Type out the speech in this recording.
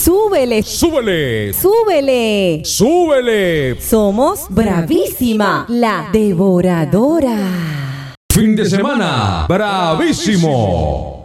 Súbele. ¡Súbele! Súbele. ¡Súbele! Somos Bravísima, la devoradora. Fin de semana, bravísimo.